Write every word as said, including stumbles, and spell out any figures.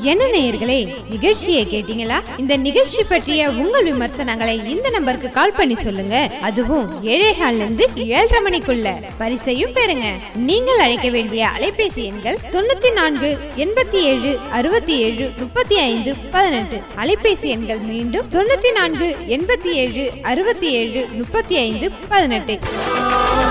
என்ன நேயர்களே, நிகழ்ச்சியை கேட்டீங்களா? இந்த நிகழ்ச்சி பற்றிய உங்கள் விமர்சனங்களை இந்த நம்பருக்கு கால் பண்ணி சொல்லுங்க. அதுவும் ஏழேகால்ல இருந்து ஏழரை மணிக்குள்ள பரிசையும் பெறுங்க. நீங்கள் அழைக்க வேண்டிய அலைபேசி எண்கள் தொண்ணூத்தி நான்கு எண்பத்தி ஏழு அறுபத்தி ஏழு முப்பத்தி ஐந்து பதினெட்டு. அலைபேசி எண்கள் மீண்டும் தொண்ணூத்தி நான்கு எண்பத்தி ஏழு அறுபத்தி ஏழு முப்பத்தி ஐந்து பதினெட்டு.